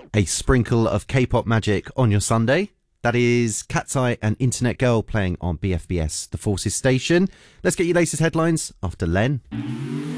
A sprinkle of K-pop magic on your Sunday. That is Cat's Eye and Internet Girl playing on BFBS, the Forces station. Let's get your latest headlines after Len.